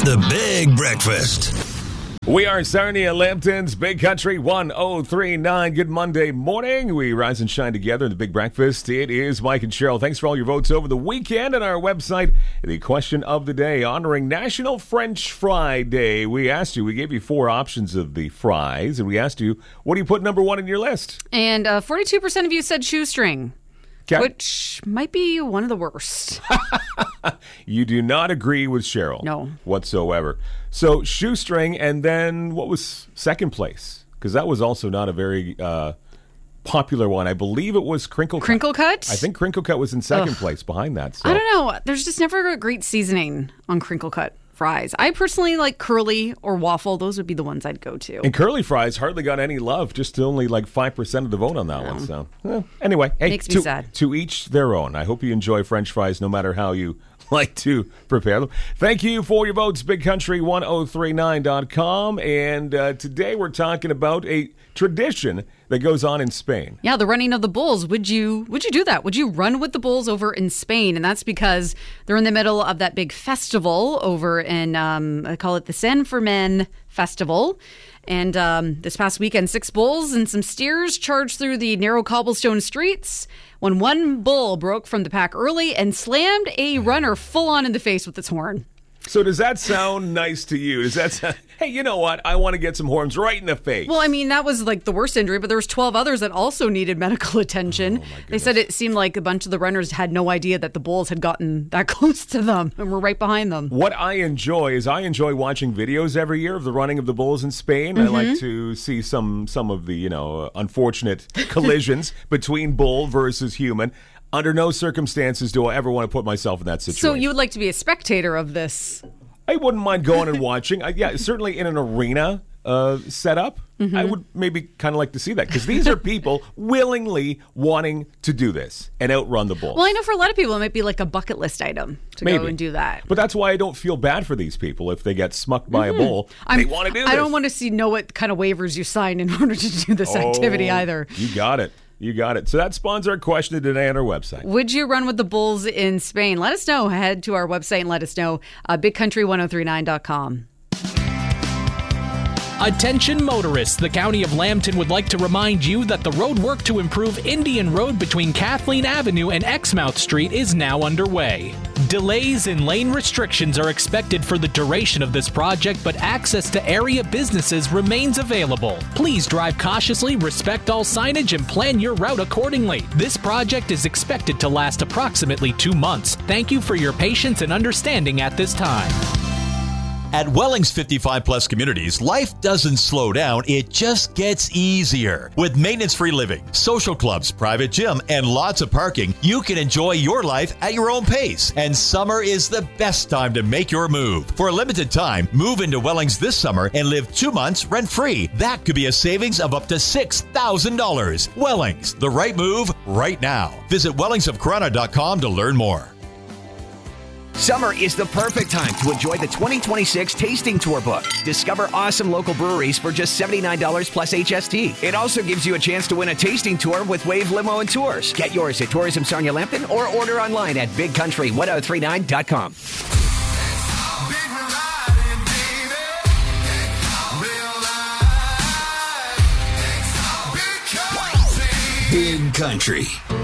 The Big Breakfast. We are Sarnia Lambton's Big Country 1039. Good Monday morning. We rise and shine together in the Big Breakfast. It is Mike and Cheryl. Thanks for all your votes over the weekend. On our website, the question of the day, honoring National French Fry Day. We gave you 4 options of the fries, and we asked you, what do you put number 1 in your list? And 42% of you said shoestring, Okay. which might be one of the worst. You do not agree with Cheryl. No. Whatsoever. So shoestring, and then what was second place? Because that was also not a very popular one. I believe it was crinkle cut. Crinkle cut? I think crinkle cut was in second place behind that. So. I don't know. There's just never a great seasoning on crinkle cut fries. I personally like curly or waffle. Those would be the ones I'd go to. And curly fries hardly got any love, just only like 5% of the vote on that one. So anyway, hey, Makes me sad. To each their own. I hope you enjoy French fries no matter how you like to prepare them. Thank you for your votes, BigCountry1039.com. And today we're talking about a tradition that goes on in Spain. Yeah, the running of the bulls. Would you do that? Would you run with the bulls over in Spain? And that's because they're in the middle of that big festival over in, I call it the San Fermin Festival. And this past weekend, 6 bulls and some steers charged through the narrow cobblestone streets when one bull broke from the pack early and slammed a runner full on in the face with its horn. So does that sound nice to you? Does that sound, hey, you know what? I want to get some horns right in the face. Well, I mean, that was like the worst injury, but there was 12 others that also needed medical attention. They said it seemed like a bunch of the runners had no idea that the bulls had gotten that close to them and were right behind them. What I enjoy watching videos every year of the running of the bulls in Spain. I like to see some of the, unfortunate collisions between bull versus human. Under no circumstances do I ever want to put myself in that situation. So you would like to be a spectator of this? I wouldn't mind going and watching. Certainly in an arena setup, I would maybe kind of like to see that. Because these are people willingly wanting to do this and outrun the bulls. Well, I know for a lot of people it might be like a bucket list item to go and do that. But that's why I don't feel bad for these people if they get smucked by a bull. They want to do this. I don't want to know what kind of waivers you sign in order to do this activity either. You got it. So that spawns our question today on our website. Would you run with the bulls in Spain? Let us know. Head to our website and let us know. BigCountry1039.com. Attention motorists, the County of Lambton would like to remind you that the road work to improve Indian Road between Kathleen Avenue and Exmouth Street is now underway. Delays and lane restrictions are expected for the duration of this project, but access to area businesses remains available. Please drive cautiously, respect all signage, and plan your route accordingly. This project is expected to last approximately 2 months. Thank you for your patience and understanding at this time. At Welling's 55 Plus Communities, life doesn't slow down, it just gets easier. With maintenance-free living, social clubs, private gym, and lots of parking, you can enjoy your life at your own pace. And summer is the best time to make your move. For a limited time, move into Welling's this summer and live 2 months rent-free. That could be a savings of up to $6,000. Welling's, the right move right now. Visit wellingsofcorona.com to learn more. Summer is the perfect time to enjoy the 2026 Tasting Tour book. Discover awesome local breweries for just $79 plus HST. It also gives you a chance to win a tasting tour with Wave Limo and Tours. Get yours at Tourism Sarnia Lambton or order online at BigCountry1039.com. Big Country